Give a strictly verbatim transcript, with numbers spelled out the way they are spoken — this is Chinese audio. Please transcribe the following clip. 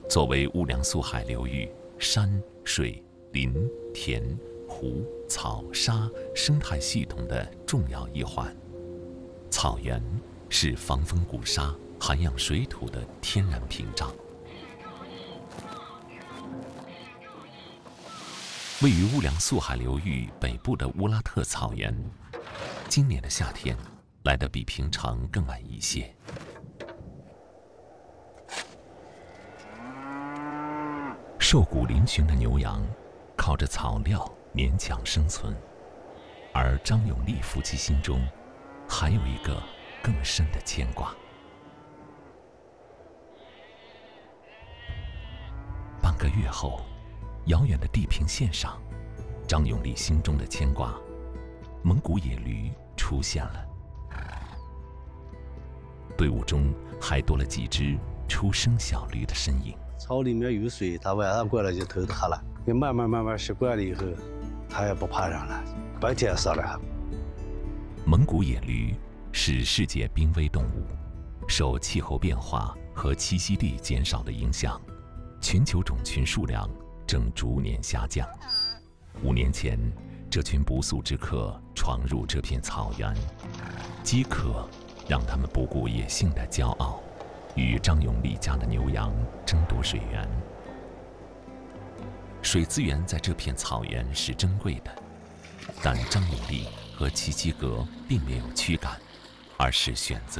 作为乌梁素海流域山水林田湖草沙生态系统的重要一环，草原是防风固沙、涵养水土的天然屏障。位于乌梁素海流域北部的乌拉特草原，今年的夏天来得比平常更晚一些。瘦骨嶙峋的牛羊靠着草料勉强生存，而张永利夫妻心中还有一个更深的牵挂。半个月后，遥远的地平线上，张永利心中的牵挂——蒙古野驴出现了。队伍中还多了几只初生小驴的身影。 草里面有水，它晚上过来就偷着喝了。你慢慢慢慢习惯了以后，它也不怕人了，白天杀了。 蒙古野驴是世界濒危动物，受气候变化和栖息地减少的影响，全球种群数量正逐年下降。五年前，这群不速之客闯入这片草原，饥渴让他们不顾野性的骄傲，与张永利家的牛羊争夺水源。水资源在这片草原是珍贵的，但张永利和齐齐格并没有驱赶，而是选择